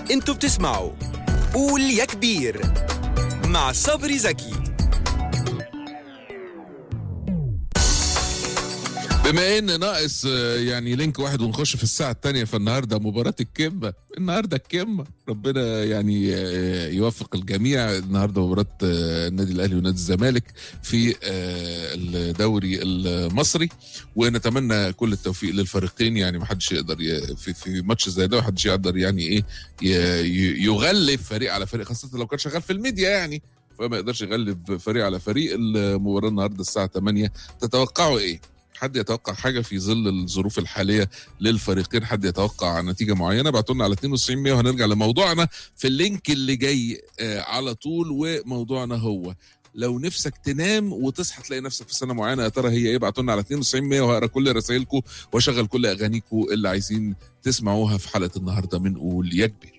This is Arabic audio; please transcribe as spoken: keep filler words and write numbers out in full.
انتوا بتسمعوا قول يا كبير مع صبري زكي. بما ان ناقص يعني لينك واحد ونخش في الساعة الثانية، فالنهاردة مباراة الكمة، النهاردة الكمة، ربنا يعني يوفق الجميع. النهاردة مباراة النادي الأهلي ونادي الزمالك في الدوري المصري، ونتمنى كل التوفيق للفريقين. يعني ما حدش يقدر في في ماتش زي ده، ما حدش يقدر يعني ايه يغلب فريق على فريق، خاصة لو كان شغال في الميديا يعني، فما يقدرش يغلب فريق على فريق. المباراة النهاردة الساعة ثمانية. تتوقعوا ايه؟ حد يتوقع حاجه في ظل الظروف الحاليه للفريقين؟ حد يتوقع نتيجه معينه؟ ابعتوا لنا على اتنين وتسعين مية وهنرجع لموضوعنا في اللينك اللي جاي آه على طول. وموضوعنا هو لو نفسك تنام وتصحى تلاقي نفسك في سنه معينه، يا ترى هي ايه؟ ابعتوا لنا على اتنين وتسعين مية وهقرا كل رسائلكم واشغل كل اغانيكم اللي عايزين تسمعوها في حلقه النهارده من قول يا كبير.